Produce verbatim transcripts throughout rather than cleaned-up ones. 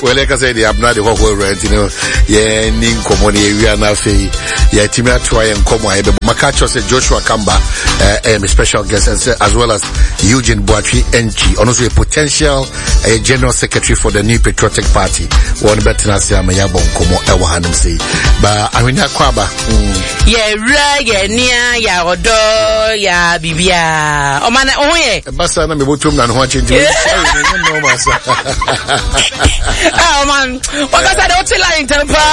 Well, like I said, I'm not the whole rent, you know. Yeah, ning komoni we are na fe. Yeah, Timia try and come ahead. Makacho said Joshua Kamba, uh, um, special guest, and as well as Eugene Boatri Enchi, also a potential uh, general secretary for the New Patriotic Party. One better than say Amayabo Komo Ewahanum say. But I mean, Kwaba. Yeah, right, yeah, near, yeah, odo, yeah, bibia. Oh man, oh yeah. Basta na me botum na watching to. No masa. Oh man, what I said, what's the line to the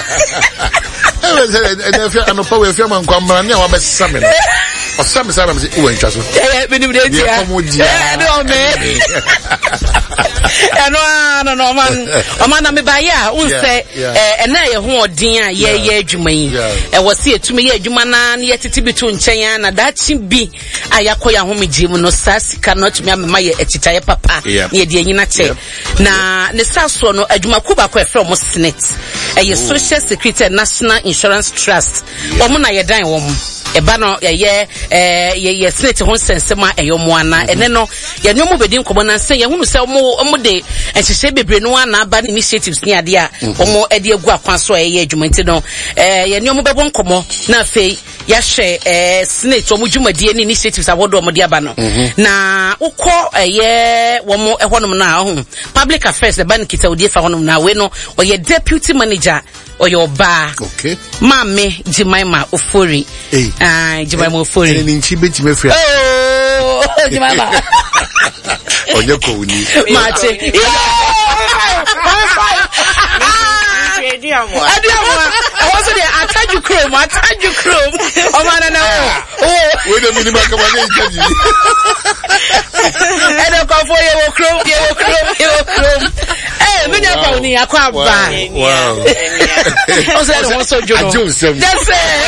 and if you're an oppo, if you're man, come on, you have a summon. Or some summon, who ain't just. Yeah, yeah, no, man. No, no, no, man. Oh man, I'm a buyer. Who say, and I who dear, yeah, yeah, Jumay. I was here to me, Jumana, yet it be to Chayana, that should be. I acquire home Jim, no sass cannot me my etchitaya papa, near the United. Now, the South one, a Jumakuba from Senate, a social secretary National Insurance Trust. Omuna ya dine woman. Ebano ya ye eh ye Senate ho sensema eyomwana ene no ya nyomo bedin komona say ya hunu say omo omo de enhyehyɛ bebre no ana aba initiatives ni ade a omo ade agu akwan so ye adwumanti no eh ya nyomo bebo nkomo na afei ya hwɛ eh Senate omo dwumadie ni initiatives awodo omo de aba no na ukɔ eh womo ehonom na ho public affairs the ban kita odie fa honom na we no oye deputy manager oyo ba okay mame Jimaima Ofori eh ah Jimaima Ofori ni nchi beti me frɛ oh Jimaima oje ko uni mate Adiamo Adiamo I was there I tried you chrome I tried you chrome oh man na oh we don't need back about it and I go for you chrome you chrome you chrome eh me na pa uni akwa ba wow o say no so jono that's it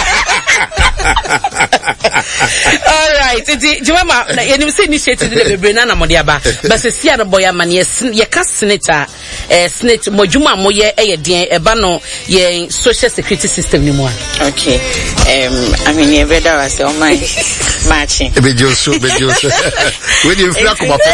all right Jimama you say initiative the bebre na na mo dia ba but se sia no boy amane ye ka senator eh senate modwuma moye eh den eba no ye social security system ni mo okay um I mean you better was on my matching be joso be joso we dey feel like my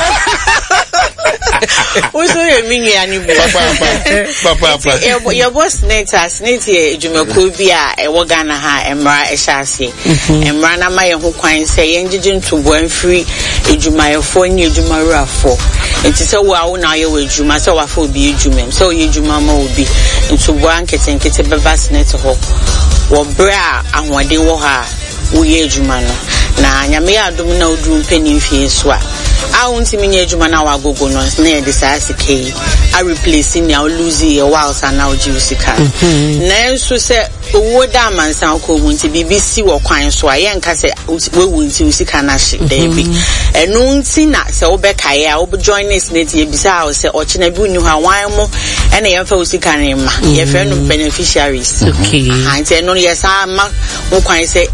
we so you mean you ani papa papa papa your boss senator senator Jumako bi a e wo Ghana ha emra e hyase emra na ma ye ho kwan se ye ngige ntubo amfiri edwumayefo ni edwumarafo enti se wo a wo na ye wo edwuma se wa fa obi edwumam se wo ye edwuma ma obi ntubo ankete nkete beba senator ho wo bra ahwade wo ha wo ye edwuma no na nyame ya adom na oduru mpani mfie so a awunti minye edwuma na wa gogo no na ye desire kei a replace ni a lose ye whilst and now jusika na nso se owo da mansan ko wunti bibisi wo kwan so a ye nka se we wunti usika na hye dey bi eno nti na se wo be kai a wo join this net ye bisa a se o chena bi unyu ha wan mo ena ye fa usika na ma ye fa no beneficiaries okay ha nti eno ye sa ma wo kwan se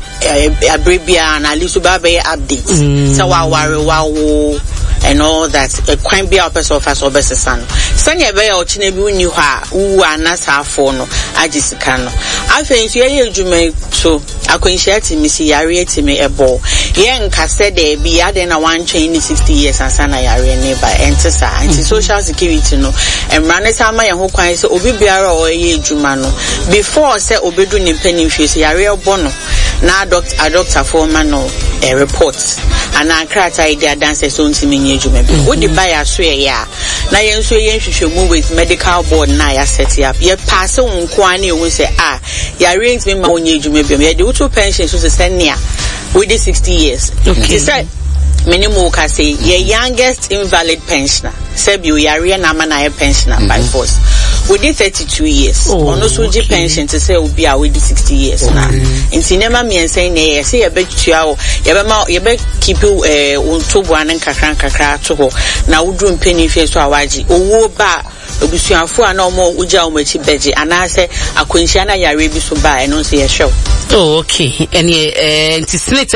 abribia na lisu ba be update so wa ware wa wo and all that a crime be our person office or best son sanya be o chine bi unyu ha wu anasa afo no agisika no afenso ye edwuma so akwanhia ti misi yare ti me ebo ye nka se de bi ade na one twenty sixty years ansana yare ne ba entesa anti social security no emra ne sama ye ho kwan se obi biara o ye edwuma no before se obedu ni mpani hwese yare obo no na doctor a doctor for man no a report and an krata idea dance so ntimi nye edwuma bi wo de buy so ye ya na ye nso ye nhwehwemu with medical board na ya set up ye pass nko an e wo say ah ya arrange me ma onye edwuma bi ye de wuto pension so say nea with the sixty years okay say minimum ka say ye youngest invalid pensioner say bi o yare na ma na ye pensioner by force within thirty-two years ono so ji pension to say obi a with sixty years na nti nema me ensen na ye say ye be tua o ye be ma ye be keep eh untobo anan kakran kakra to ho na wudru mpeni fie so awaji owo ba obusuafo ana omo uja omachi beje ana say akwanhia na yare bi so ba eno so ye hwew oh okay and eh nti senate